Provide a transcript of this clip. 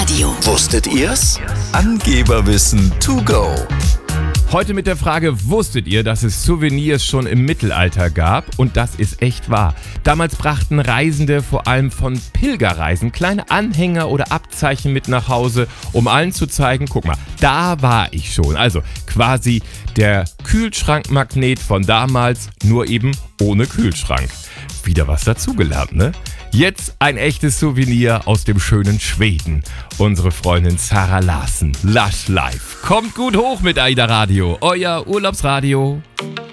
Radio. Wusstet ihr's? Angeberwissen to go. Heute mit der Frage, wusstet ihr, dass es Souvenirs schon im Mittelalter gab? Und das ist echt wahr. Damals brachten Reisende vor allem von Pilgerreisen kleine Anhänger oder Abzeichen mit nach Hause, um allen zu zeigen, guck mal, da war ich schon. Also quasi der Kühlschrankmagnet von damals, nur eben ohne Kühlschrank. Wieder was dazugelernt, ne? Jetzt ein echtes Souvenir aus dem schönen Schweden. Unsere Freundin Zara Larsson, Lush Life. Kommt gut hoch mit AIDA Radio, euer Urlaubsradio.